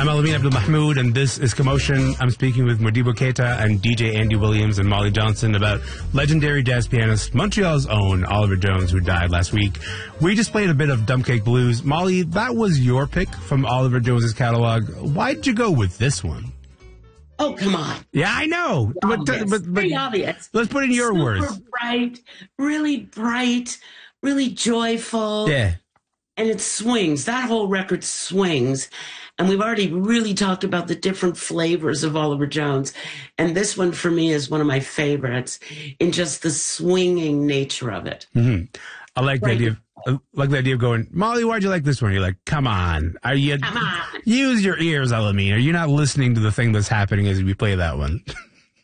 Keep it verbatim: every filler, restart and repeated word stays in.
I'm Alameen Abdul Mahmoud, and this is Commotion. I'm speaking with Modibo Keita and D J Andy Williams and Molly Johnson about legendary jazz pianist, Montreal's own Oliver Jones, who died last week. We just played a bit of Dump Cake Blues. Molly, that was your pick from Oliver Jones's catalog. Why'd you go with this one? Oh, come on. Yeah, I know. But, Obvious. but, but, Very obvious. Let's put it in your Super words. bright, really bright, really joyful. Yeah. And it swings. That whole record swings. And we've already really talked about the different flavors of Oliver Jones. And this one for me is one of my favorites in just the swinging nature of it. Mm-hmm. I like Right. the idea of, I like the idea of going, Molly, why'd you like this one? You're like, come on. Are you, Come on. Use your ears, Alameen. Are you not listening to the thing that's happening as we play that one?